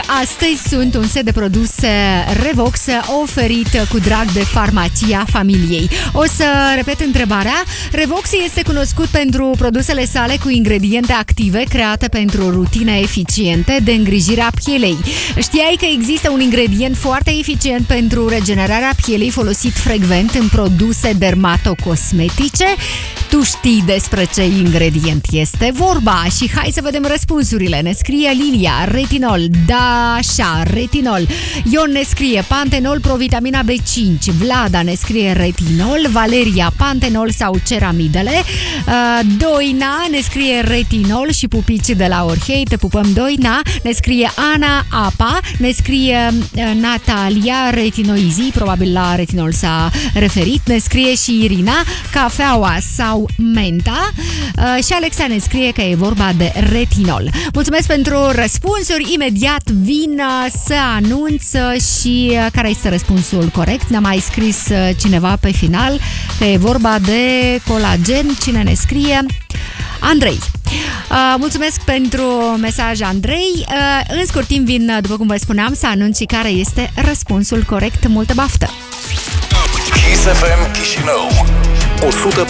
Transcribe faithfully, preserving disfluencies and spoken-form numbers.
astăzi sunt un set de produse Revox oferit cu drag de farmacia familiei. O să repet întrebarea. Revox este cunoscut pentru produsele sale cu ingrediente active create pentru rutine eficiente de îngrijire a pielei. Știai că există un ingredient foarte eficient pentru regenerarea pielei folosit frecvent în produse dermatocosmetice? Tu știi despre ce ingredient este vorba și hai să vedem răspunsurile. Ne scrie Lilia, retinol. Da, așa, retinol. Ion ne scrie pantenol, provitamina B cinci. Vlada ne scrie retinol. Valeria, pantenol sau ceramidele. Doina ne scrie retinol și pupici de la Orhei. Te pupăm, Doina. Ne scrie Ana, apa. Ne scrie Natalia, retinoizi. Probabil la retinol s-a referit. Ne scrie și Irina, cafeaua sau menta. Și Alexa ne scrie că e vorba de retinol. Mulțumesc pentru răspunsuri. Imediat vin să anunț și care este răspunsul corect. Ne-a mai scris cineva pe final că e vorba de colagen. Cine ne scrie? Andrei. Mulțumesc pentru mesaj, Andrei. În scurt timp vin, după cum vă spuneam, să anunț și care este răspunsul corect. Multă baftă! Kiss F M Chișinău o sută